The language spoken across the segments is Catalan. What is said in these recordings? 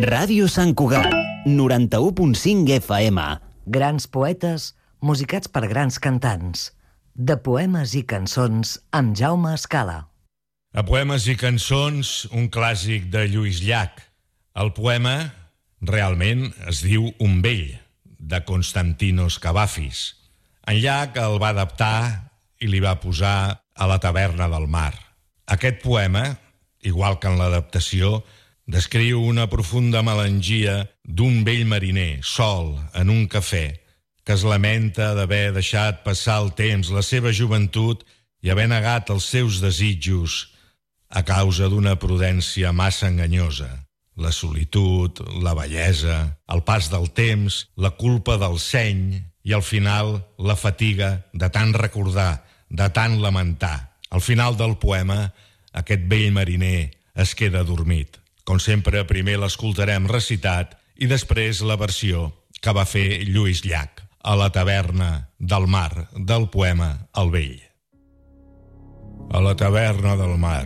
Ràdio Sant Cugat, 91.5 FM. Grans poetes musicats per grans cantants. De poemes i cançons amb Jaume Escala. A Poemes i cançons, un clàssic de Lluís Llach. El poema realment es diu Un vell, de Constantinos Cavafis. En Llach el va adaptar i li va posar A la taverna del mar. Aquest poema, igual que en l'adaptació, descriu una profunda melangia d'un vell mariner, sol, en un cafè, que es lamenta d'haver deixat passar el temps, la seva joventut, i haver negat els seus desitjos a causa d'una prudència massa enganyosa. La solitud, la bellesa, el pas del temps, la culpa del seny i, al final, la fatiga de tant recordar, de tant lamentar. Al final del poema, aquest vell mariner es queda adormit. Com sempre, primer l'escoltarem recitat i després la versió que va fer Lluís Llach a la taverna del mar del poema El vell. A la taverna del mar.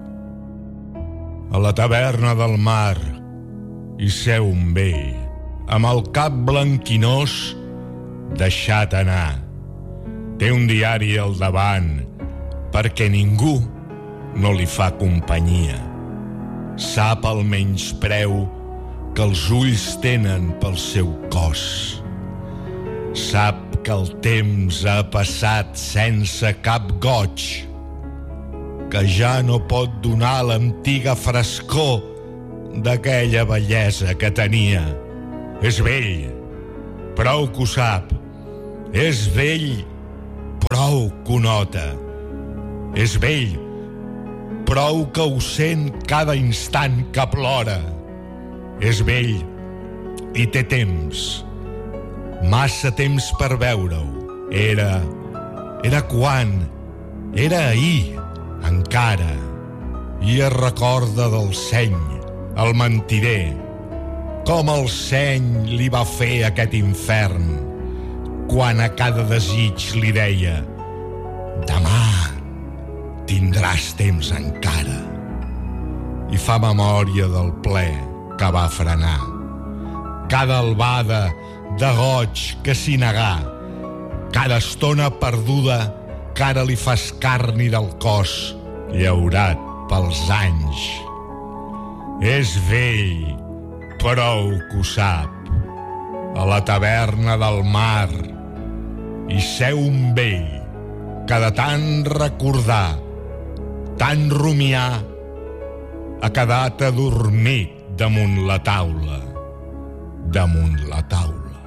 A la taverna del mar hi seu un vell, amb el cap blanquinós deixat anar. Té un diari al davant perquè ningú no li fa companyia. Sap el menyspreu que els ulls tenen pel seu cos. Sap que el temps ha passat sense cap goig, que ja no pot donar l'antiga frescor d'aquella bellesa que tenia. És vell, prou que ho sap. És vell, prou que ho nota. És vell, prou que ho sent cada instant que plora. És vell i té temps, massa temps per veure-ho. Era quan? Era ahir, encara. I es recorda del seny, el mentider, com el seny li va fer aquest infern, quan a cada desig li deia: demà tindràs temps encara. I fa memòria del ple que va frenar, cada albada de goig que s'hi negà, cada estona perduda que ara li fa escarni del cos, llaurat pels anys. És vell, prou que ho sap. A la taverna del mar hi seu un vell que de tant recordar, tant rumiar, ha quedat adormit damunt la taula, damunt la taula.